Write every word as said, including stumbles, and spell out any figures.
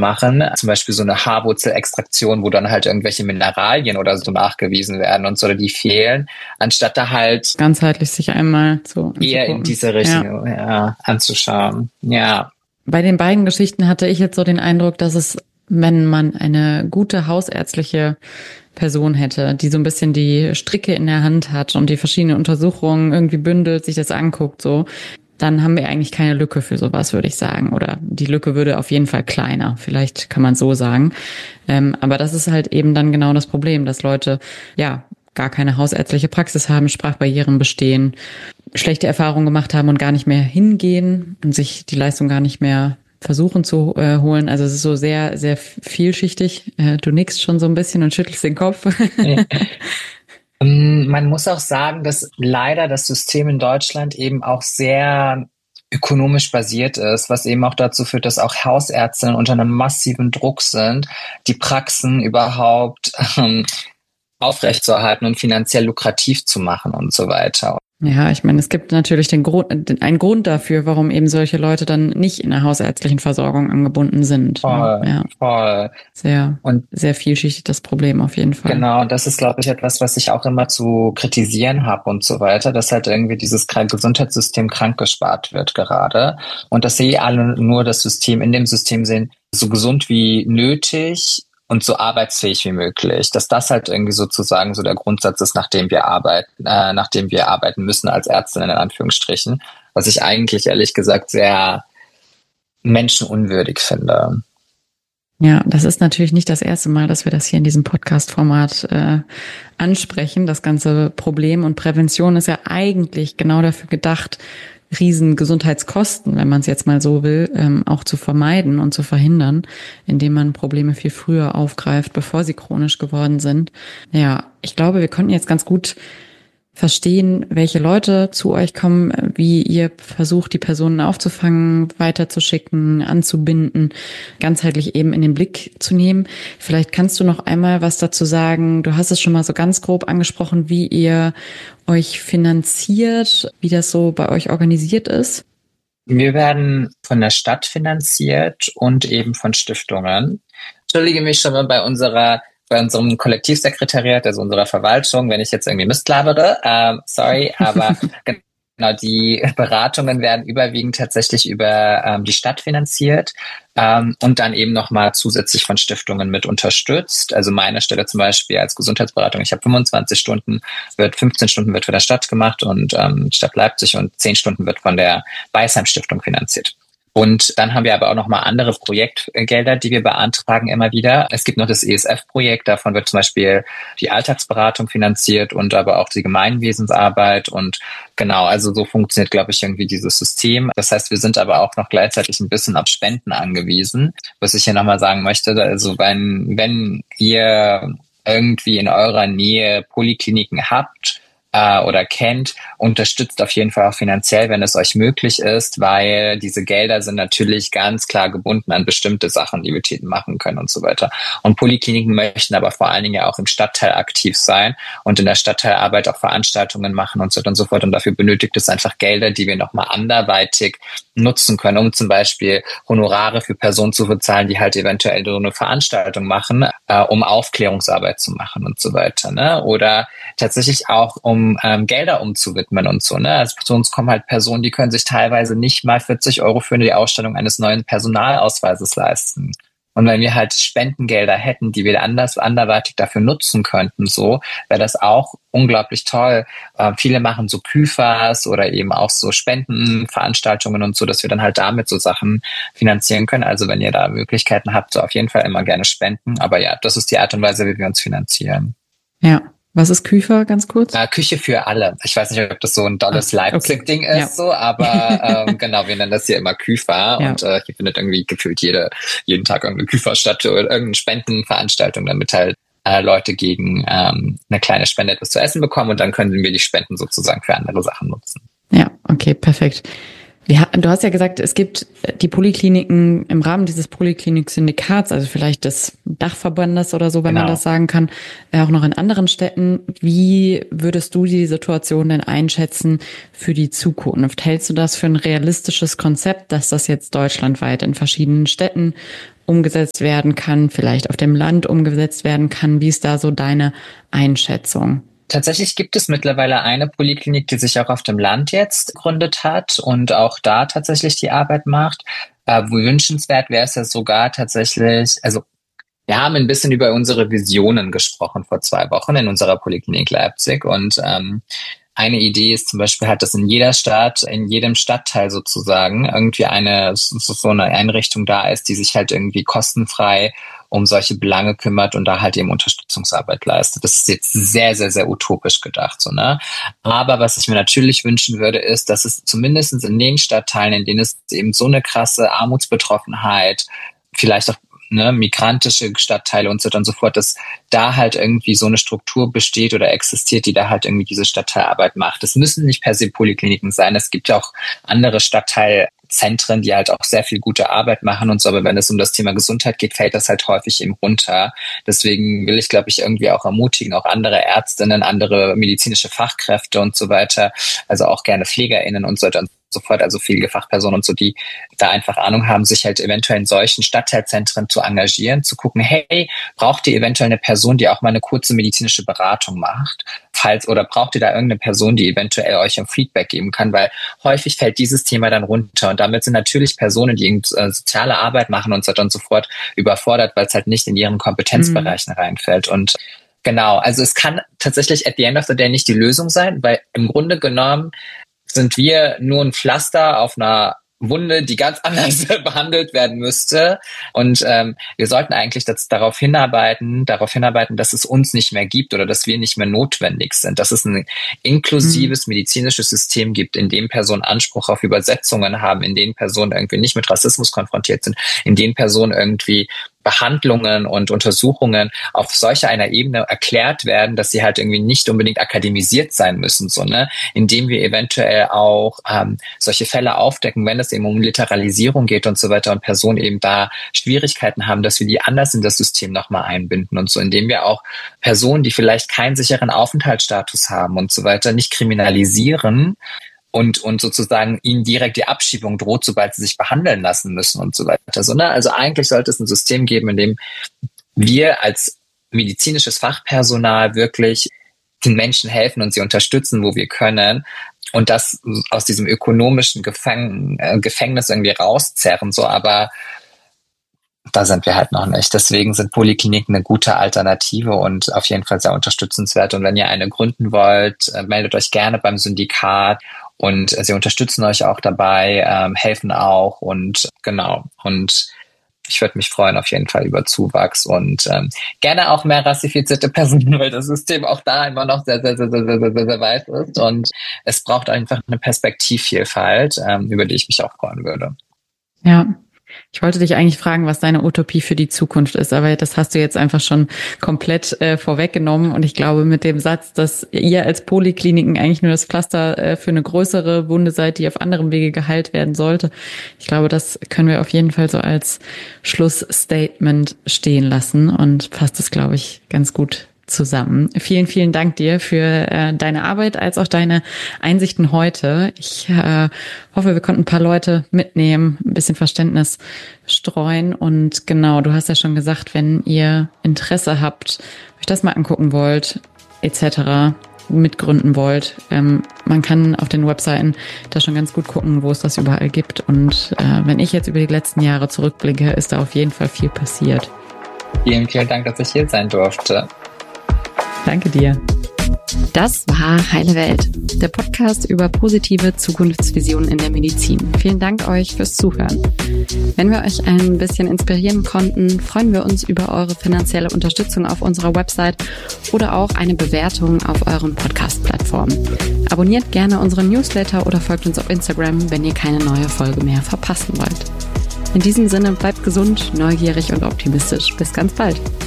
machen, zum Beispiel so eine Haarwurzelextraktion, wo dann halt irgendwelche Mineralien oder so nachgewiesen werden und so, oder die fehlen, anstatt da halt ganzheitlich sich einmal so eher in diese Richtung ja. Ja, anzuschauen. Ja. Bei den beiden Geschichten hatte ich jetzt so den Eindruck, dass es, wenn man eine gute hausärztliche Person hätte, die so ein bisschen die Stricke in der Hand hat und die verschiedenen Untersuchungen irgendwie bündelt, sich das anguckt, so, dann haben wir eigentlich keine Lücke für sowas, würde ich sagen. Oder die Lücke würde auf jeden Fall kleiner. Vielleicht kann man so sagen. Ähm, aber das ist halt eben dann genau das Problem, dass Leute, ja, gar keine hausärztliche Praxis haben, Sprachbarrieren bestehen, schlechte Erfahrungen gemacht haben und gar nicht mehr hingehen und sich die Leistung gar nicht mehr versuchen zu äh, holen. Also es ist so sehr, sehr vielschichtig. Äh, du nickst schon so ein bisschen und schüttelst den Kopf. Ja. Man muss auch sagen, dass leider das System in Deutschland eben auch sehr ökonomisch basiert ist, was eben auch dazu führt, dass auch Hausärzte unter einem massiven Druck sind, die Praxen überhaupt ähm, aufrechtzuerhalten und finanziell lukrativ zu machen und so weiter. Ja, ich meine, es gibt natürlich den Grund, einen Grund dafür, warum eben solche Leute dann nicht in der hausärztlichen Versorgung angebunden sind. Voll, ja. voll. Sehr, und sehr vielschichtig das Problem auf jeden Fall. Genau, und das ist, glaube ich, etwas, was ich auch immer zu kritisieren habe und so weiter, dass halt irgendwie dieses Gesundheitssystem krank gespart wird gerade und dass sie alle nur das System in dem System sehen, so gesund wie nötig und so arbeitsfähig wie möglich, dass das halt irgendwie sozusagen so der Grundsatz ist, nach dem wir arbeiten, äh, nach dem wir arbeiten müssen als Ärztinnen in Anführungsstrichen, was ich eigentlich ehrlich gesagt sehr menschenunwürdig finde. Ja, das ist natürlich nicht das erste Mal, dass wir das hier in diesem Podcast-Format äh, ansprechen, das ganze Problem. Und Prävention ist ja eigentlich genau dafür gedacht, riesen Gesundheitskosten, wenn man es jetzt mal so will, ähm, auch zu vermeiden und zu verhindern, indem man Probleme viel früher aufgreift, bevor sie chronisch geworden sind. Ja, ich glaube, wir konnten jetzt ganz gut verstehen, welche Leute zu euch kommen, wie ihr versucht, die Personen aufzufangen, weiterzuschicken, anzubinden, ganzheitlich eben in den Blick zu nehmen. Vielleicht kannst du noch einmal was dazu sagen. Du hast es schon mal so ganz grob angesprochen, wie ihr euch finanziert, wie das so bei euch organisiert ist. Wir werden von der Stadt finanziert und eben von Stiftungen. Entschuldige mich schon mal bei unserer bei unserem Kollektivsekretariat, also unserer Verwaltung, wenn ich jetzt irgendwie Mist labere, ähm, sorry, aber genau, die Beratungen werden überwiegend tatsächlich über ähm, die Stadt finanziert ähm, und dann eben nochmal zusätzlich von Stiftungen mit unterstützt. Also meine Stelle zum Beispiel als Gesundheitsberatung, ich habe fünfundzwanzig Stunden, wird fünfzehn Stunden wird von der Stadt gemacht und ähm, Stadt Leipzig und zehn Stunden wird von der Beisheim Stiftung finanziert. Und dann haben wir aber auch noch mal andere Projektgelder, die wir beantragen immer wieder. Es gibt noch das E S F-Projekt, davon wird zum Beispiel die Alltagsberatung finanziert und aber auch die Gemeinwesensarbeit. Und genau, also so funktioniert, glaube ich, irgendwie dieses System. Das heißt, wir sind aber auch noch gleichzeitig ein bisschen auf Spenden angewiesen. Was ich hier nochmal sagen möchte, also wenn, wenn ihr irgendwie in eurer Nähe Polikliniken habt, oder kennt, unterstützt auf jeden Fall auch finanziell, wenn es euch möglich ist, weil diese Gelder sind natürlich ganz klar gebunden an bestimmte Sachen, die wir machen können und so weiter. Und Polikliniken möchten aber vor allen Dingen ja auch im Stadtteil aktiv sein und in der Stadtteilarbeit auch Veranstaltungen machen und so weiter und so fort. Und dafür benötigt es einfach Gelder, die wir nochmal anderweitig nutzen können, um zum Beispiel Honorare für Personen zu bezahlen, die halt eventuell so eine Veranstaltung machen, äh, um Aufklärungsarbeit zu machen und so weiter, ne? Oder tatsächlich auch um ähm, Gelder umzuwidmen und so, ne? Also zu uns kommen halt Personen, die können sich teilweise nicht mal vierzig Euro für die Ausstellung eines neuen Personalausweises leisten. Und wenn wir halt Spendengelder hätten, die wir anders anderweitig dafür nutzen könnten, so wäre das auch unglaublich toll. Äh, viele machen so Küfers oder eben auch so Spendenveranstaltungen und so, dass wir dann halt damit so Sachen finanzieren können. Also wenn ihr da Möglichkeiten habt, so auf jeden Fall immer gerne spenden. Aber ja, das ist die Art und Weise, wie wir uns finanzieren. Ja. Was ist Küfer, ganz kurz? Äh, Küche für alle. Ich weiß nicht, ob das so ein dolles ah, Leipzig-Ding okay. ist, ja. so, aber ähm, genau, wir nennen das hier immer Küfer ja. und äh, hier findet irgendwie gefühlt jede, jeden Tag irgendeine Küfer statt oder irgendeine Spendenveranstaltung, damit halt äh, Leute gegen ähm, eine kleine Spende etwas zu essen bekommen und dann können wir die Spenden sozusagen für andere Sachen nutzen. Ja, okay, perfekt. Ja, du hast ja gesagt, es gibt die Polikliniken im Rahmen dieses Poliklinik-Syndikats, also vielleicht des Dachverbandes oder so, wenn genau. man das sagen kann, auch noch in anderen Städten. Wie würdest du die Situation denn einschätzen für die Zukunft? Hältst du das für ein realistisches Konzept, dass das jetzt deutschlandweit in verschiedenen Städten umgesetzt werden kann, vielleicht auf dem Land umgesetzt werden kann. Wie ist da so deine Einschätzung? Tatsächlich gibt es mittlerweile eine Poliklinik, die sich auch auf dem Land jetzt gegründet hat und auch da tatsächlich die Arbeit macht. Äh, wünschenswert wäre es ja sogar tatsächlich, also wir haben ein bisschen über unsere Visionen gesprochen vor zwei Wochen in unserer Poliklinik Leipzig und ähm, eine Idee ist zum Beispiel halt, dass in jeder Stadt, in jedem Stadtteil sozusagen irgendwie eine so eine Einrichtung da ist, die sich halt irgendwie kostenfrei um solche Belange kümmert und da halt eben Unterstützungsarbeit leistet. Das ist jetzt sehr, sehr, sehr utopisch gedacht, so, ne? Aber was ich mir natürlich wünschen würde, ist, dass es zumindest in den Stadtteilen, in denen es eben so eine krasse Armutsbetroffenheit, vielleicht auch ne, migrantische Stadtteile und so weiter und so fort, dass da halt irgendwie so eine Struktur besteht oder existiert, die da halt irgendwie diese Stadtteilarbeit macht. Das müssen nicht per se Polikliniken sein. Es gibt ja auch andere Stadtteilzentren, die halt auch sehr viel gute Arbeit machen und so, aber wenn es um das Thema Gesundheit geht, fällt das halt häufig eben runter. Deswegen will ich, glaube ich, irgendwie auch ermutigen, auch andere Ärztinnen, andere medizinische Fachkräfte und so weiter, also auch gerne PflegerInnen und so weiter und sofort, also viele Fachpersonen und so, die da einfach Ahnung haben, sich halt eventuell in solchen Stadtteilzentren zu engagieren, zu gucken, hey, braucht ihr eventuell eine Person, die auch mal eine kurze medizinische Beratung macht? Falls, oder braucht ihr da irgendeine Person, die eventuell euch ein Feedback geben kann? Weil häufig fällt dieses Thema dann runter und damit sind natürlich Personen, die äh, soziale Arbeit machen und so weiter und so fort überfordert, weil es halt nicht in ihren Kompetenzbereichen mhm. reinfällt und genau, also es kann tatsächlich at the end of the day nicht die Lösung sein, weil im Grunde genommen sind wir nur ein Pflaster auf einer Wunde, die ganz anders behandelt werden müsste. Und ähm, wir sollten eigentlich das, darauf hinarbeiten, darauf hinarbeiten, dass es uns nicht mehr gibt oder dass wir nicht mehr notwendig sind. Dass es ein inklusives medizinisches System gibt, in dem Personen Anspruch auf Übersetzungen haben, in denen Personen irgendwie nicht mit Rassismus konfrontiert sind, in denen Personen irgendwie Behandlungen und Untersuchungen auf solcher einer Ebene erklärt werden, dass sie halt irgendwie nicht unbedingt akademisiert sein müssen, so, ne, indem wir eventuell auch ähm, solche Fälle aufdecken, wenn es eben um Literalisierung geht und so weiter und Personen eben da Schwierigkeiten haben, dass wir die anders in das System nochmal einbinden und so, indem wir auch Personen, die vielleicht keinen sicheren Aufenthaltsstatus haben und so weiter, nicht kriminalisieren, und und sozusagen ihnen direkt die Abschiebung droht, sobald sie sich behandeln lassen müssen und so weiter. So, ne? Also eigentlich sollte es ein System geben, in dem wir als medizinisches Fachpersonal wirklich den Menschen helfen und sie unterstützen, wo wir können und das aus diesem ökonomischen Gefäng- äh, Gefängnis irgendwie rauszerren. So, aber da sind wir halt noch nicht. Deswegen sind Polikliniken eine gute Alternative und auf jeden Fall sehr unterstützenswert. Und wenn ihr eine gründen wollt, meldet euch gerne beim Syndikat. Und sie unterstützen euch auch dabei, ähm, helfen auch und genau. Und ich würde mich freuen auf jeden Fall über Zuwachs und ähm, gerne auch mehr rassifizierte Personen, weil das System auch da immer noch sehr, sehr, sehr, sehr, sehr, sehr, sehr weit ist. Und es braucht einfach eine Perspektivvielfalt, ähm, über die ich mich auch freuen würde. Ja. Ich wollte dich eigentlich fragen, was deine Utopie für die Zukunft ist, aber das hast du jetzt einfach schon komplett äh, vorweggenommen und ich glaube mit dem Satz, dass ihr als Polikliniken eigentlich nur das Pflaster äh, für eine größere Wunde seid, die auf anderem Wege geheilt werden sollte. Ich glaube, das können wir auf jeden Fall so als Schlussstatement stehen lassen und fasst es, glaube ich, ganz gut zusammen. Vielen, vielen Dank dir für äh, deine Arbeit als auch deine Einsichten heute. Ich äh, hoffe, wir konnten ein paar Leute mitnehmen, ein bisschen Verständnis streuen und genau, du hast ja schon gesagt, wenn ihr Interesse habt, euch das mal angucken wollt, et cetera, mitgründen wollt, ähm, man kann auf den Webseiten da schon ganz gut gucken, wo es das überall gibt und äh, wenn ich jetzt über die letzten Jahre zurückblicke, ist da auf jeden Fall viel passiert. Vielen, vielen Dank, dass ich hier sein durfte. Danke dir. Das war Heile Welt, der Podcast über positive Zukunftsvisionen in der Medizin. Vielen Dank euch fürs Zuhören. Wenn wir euch ein bisschen inspirieren konnten, freuen wir uns über eure finanzielle Unterstützung auf unserer Website oder auch eine Bewertung auf euren Podcast-Plattformen. Abonniert gerne unseren Newsletter oder folgt uns auf Instagram, wenn ihr keine neue Folge mehr verpassen wollt. In diesem Sinne bleibt gesund, neugierig und optimistisch. Bis ganz bald.